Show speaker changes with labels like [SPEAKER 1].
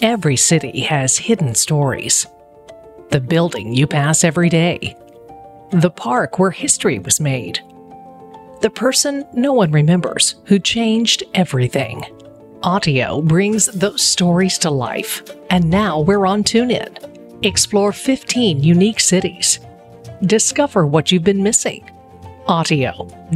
[SPEAKER 1] Every city has hidden stories. The building you pass every day. The park where history was made. The person no one remembers who changed everything. Audio brings those stories to life, and now we're on TuneIn. Explore 15 unique cities. Discover what you've been missing. Audio.